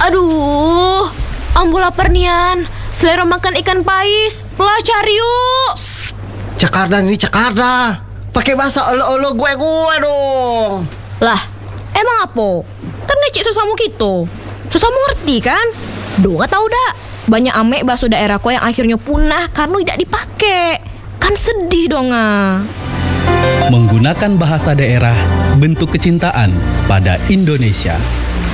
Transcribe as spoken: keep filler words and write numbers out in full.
Aduh, ambo lapar nian. Selera makan ikan pais. Lah cari yuk. Cakarda nih cakarda. Pakai bahasa olo-olo gue-gue dong. Lah, emang apa? Kan ngecek susamu gitu. Susamu ngerti kan? Do nggak tahu dak. Banyak amek bakso daerahku yang akhirnya punah karena tidak dipakai. Kan sedih dong ah. Menggunakan bahasa daerah bentuk kecintaan pada Indonesia.